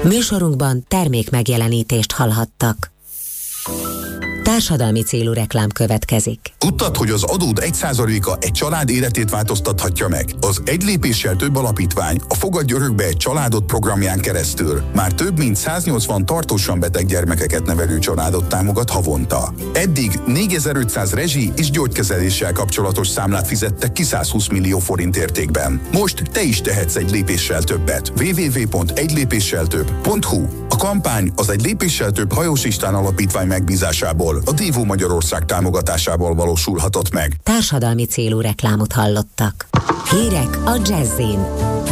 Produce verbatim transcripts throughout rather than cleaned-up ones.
Műsorunkban termék megjelenítést hallhattak. Társadalmi célú reklám következik. Tudtad, hogy az adód egy százaléka egy család életét változtathatja meg? Az Egy lépéssel több alapítvány a Fogadj örökbe egy családot programján keresztül már több mint száznyolcvan tartósan beteg gyermekeket nevelő családot támogat havonta. Eddig négyezer-ötszáz rezsi és gyógykezeléssel kapcsolatos számlát fizettek ki százhúsz millió forint értékben. Most te is tehetsz egy lépéssel többet. double-u double-u double-u pont egy lépéssel több pont hu. A kampány az Egy lépéssel több Hajós István alapítvány megbízásából, a Dévó Magyarország támogatásával valósulhatott meg. Társadalmi célú reklámot hallottak. Hírek a Jazzin.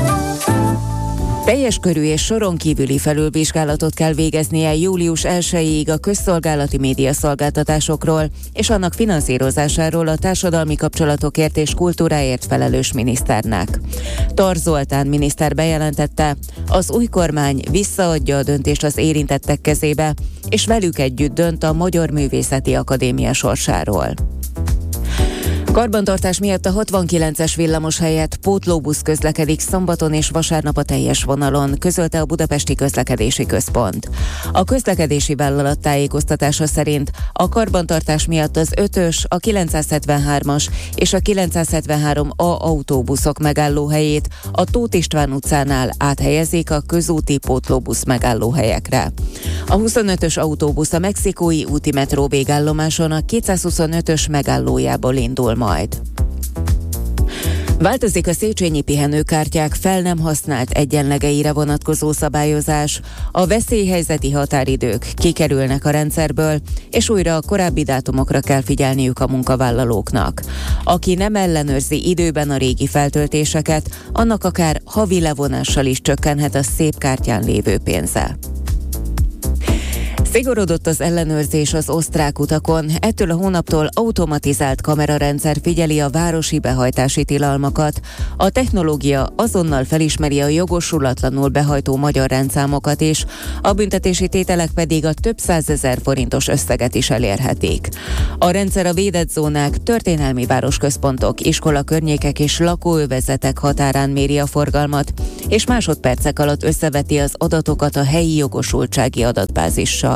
Teljes körű és soron kívüli felülvizsgálatot kell végeznie július elsejéig a közszolgálati médiaszolgáltatásokról és annak finanszírozásáról a társadalmi kapcsolatokért és kultúráért felelős miniszternek. Tor Zoltán miniszter bejelentette, az új kormány visszaadja a döntést az érintettek kezébe, és velük együtt dönt a Magyar Művészeti Akadémia sorsáról. Karbantartás miatt a hatvankilences villamos helyett pótlóbusz közlekedik szombaton és vasárnap a teljes vonalon, közölte a Budapesti Közlekedési Központ. A közlekedési vállalat tájékoztatása szerint a karbantartás miatt az ötös, a kilencszázhetvenhármas és a kilencszázhetvenhárom A autóbuszok megállóhelyét a Tóth István utcánál áthelyezik a közúti pótlóbusz megállóhelyekre. A huszonötös autóbusz a Mexikói úti metró végállomáson a kétszázhuszonötös megállójából indul majd. Változik a széchenyi pihenőkártyák fel nem használt egyenlegeire vonatkozó szabályozás, a veszélyhelyzeti határidők kikerülnek a rendszerből, és újra a korábbi dátumokra kell figyelniük a munkavállalóknak. Aki nem ellenőrzi időben a régi feltöltéseket, annak akár havi levonással is csökkenhet a szép kártyán lévő pénze. Szigorodott az ellenőrzés az osztrák utakon, ettől a hónaptól automatizált kamerarendszer figyeli a városi behajtási tilalmakat. A technológia azonnal felismeri a jogosulatlanul behajtó magyar rendszámokat is, a büntetési tételek pedig a több százezer forintos összeget is elérhetik. A rendszer a védett zónák, történelmi városközpontok, iskolakörnyékek és lakóövezetek határán méri a forgalmat, és másodpercek alatt összeveti az adatokat a helyi jogosultsági adatbázissal.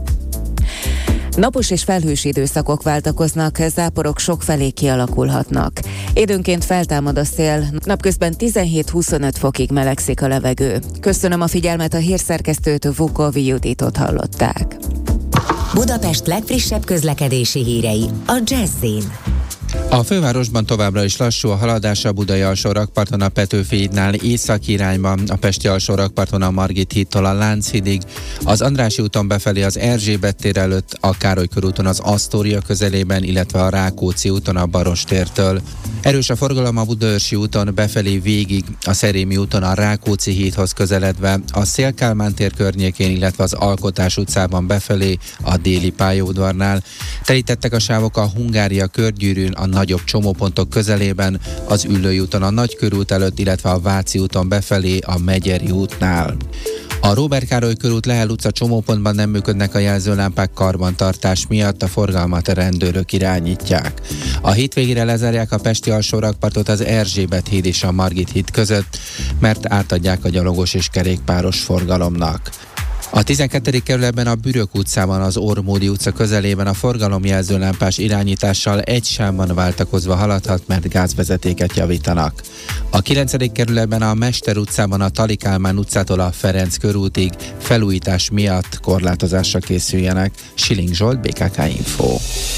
Napos és felhős időszakok váltakoznak, záporok sokfelé kialakulhatnak. Időnként feltámad a szél, napközben tizenhét-huszonöt fokig melegszik a levegő. Köszönöm a figyelmet, a hírszerkesztőt, Vukovi Juditot hallották. Budapest legfrissebb közlekedési hírei a Jazzin. A fővárosban továbbra is lassú a haladás a Budai alsórakparton a Petőfi hídnál északi irányban, a Pesti alsórakparton a Margit hídtól a Lánchídig, az Andrássy úton befelé az Erzsébet tér előtt, a Károly körúton az Asztória közelében, illetve a Rákóczi úton a Barostértől. Erős a forgalom a Budaörsi úton befelé végig, a Szerémi úton a Rákóczi hídhoz közeledve, a Széll-Kálmán tér környékén, illetve az Alkotás utcában befelé a Déli pályaudvarnál. Telítettek a sávok a Hungária körgyűrűn, a nagyobb csomópontok közelében, az Üllői úton a Nagykörút előtt, illetve a Váci úton befelé a Megyeri útnál. A Róbert Károly körút Lehel utca csomópontban nem működnek a jelzőlámpák karbantartás miatt, a forgalmat a rendőrök irányítják. A hétvégére lezárják a Pesti alsórakpartot az Erzsébet híd és a Margit híd között, mert átadják a gyalogos és kerékpáros forgalomnak. A tizenkettedik kerületben a Bürök utcában az Ormódi utca közelében a forgalomjelzőlámpás irányítással egy sávban váltakozva haladhat, mert gázvezetéket javítanak. A kilencedik kerületben a Mester utcában a Tali Kálmán utcától a Ferenc körútig felújítás miatt korlátozásra készüljenek. Siling Zsolt, bé ká ká Info.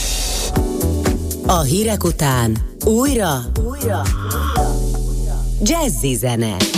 A hírek után újra, újra, Jazzy zene.